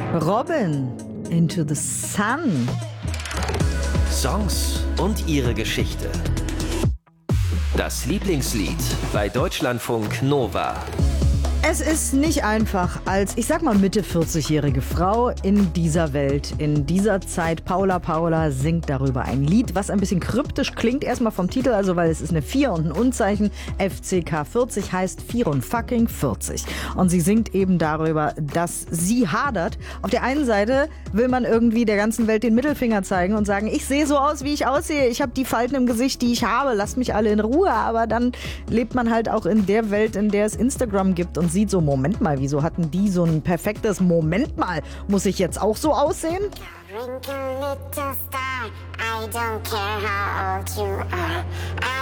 Robin, Into the Sun. Songs und ihre Geschichte. Das Lieblingslied bei Deutschlandfunk Nova. Es ist nicht einfach als, ich sag mal, Mitte 40-jährige Frau in dieser Welt, in dieser Zeit. Paula singt darüber ein Lied, was ein bisschen kryptisch klingt, erstmal vom Titel, also weil es ist eine 4 und ein Unzeichen. FCK 40 heißt 44. Und sie singt eben darüber, dass sie hadert. Auf der einen Seite will man irgendwie der ganzen Welt den Mittelfinger zeigen und sagen, ich sehe so aus, wie ich aussehe. Ich habe die Falten im Gesicht, die ich habe. Lasst mich alle in Ruhe. Aber dann lebt man halt auch in der Welt, in der es Instagram gibt und sieht so, Moment mal, wieso hatten die so ein perfektes Moment mal? Muss ich jetzt auch so aussehen? Wrinkle little star, I don't care how old you are.